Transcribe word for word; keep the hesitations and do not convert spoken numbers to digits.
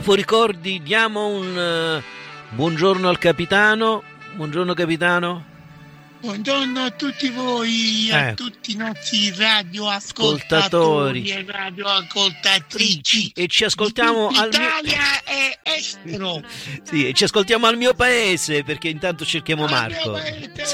Ricordi, diamo un uh, buongiorno al capitano. Buongiorno capitano. Buongiorno a tutti voi, a Eh. tutti i nostri radioascoltatori e radioascoltatrici. E ci ascoltiamo di al Italia mio... e estero. Sì, e ci ascoltiamo al mio paese, perché intanto cerchiamo Al mio Marco. paese.